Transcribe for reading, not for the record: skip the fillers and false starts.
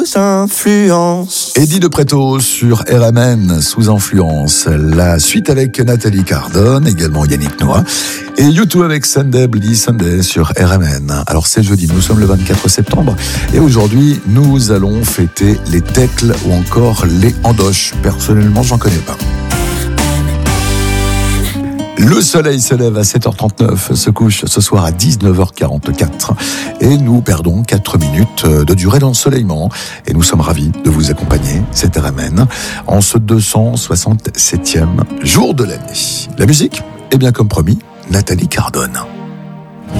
Influence. Eddie de Pretto sur RMN, sous influence. La suite avec Nathalie Cardone, également Yannick Noah. Et YouTube avec Sunday Bloody Sunday sur RMN. Alors c'est jeudi, nous sommes le 24 septembre. Et aujourd'hui, nous allons fêter les tecles ou encore les endoches. Personnellement, j'en connais pas. Le soleil se lève à 7h39, se couche ce soir à 19h44 et nous perdons 4 minutes de durée d'ensoleillement et nous sommes ravis de vous accompagner, c'est RMN, en ce 267e jour de l'année. La musique, eh bien comme promis, Nathalie Cardone.